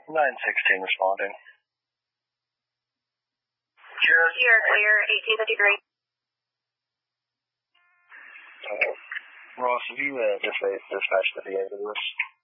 916 responding. You're clear, 1853. Ross, have you dispatched the VA to this?